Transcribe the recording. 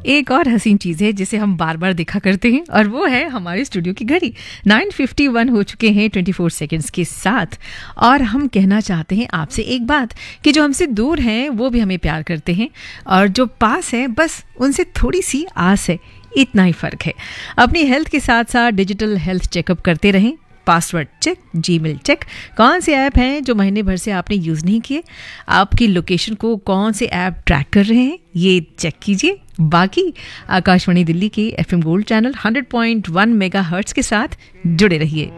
एक और हसीन चीज़ है जिसे हम बार बार देखा करते हैं और वो है हमारे स्टूडियो की घड़ी। 9:51 हो चुके हैं 24 सेकंड्स के साथ। और हम कहना चाहते हैं आपसे एक बात कि जो हमसे दूर हैं वो भी हमें प्यार करते हैं और जो पास है बस उनसे थोड़ी सी आस है, इतना ही फ़र्क है। अपनी हेल्थ के साथ साथ डिजिटल हेल्थ चेकअप करते रहें। पासवर्ड चेक, जीमेल चेक, कौन से ऐप हैं जो महीने भर से आपने यूज़ नहीं किए, आपकी लोकेशन को कौन से ऐप ट्रैक कर रहे हैं, ये चेक कीजिए। बाकी आकाशवाणी दिल्ली के FM गोल्ड चैनल 100.1 मेगाहर्ट्ज़ के साथ जुड़े रहिए।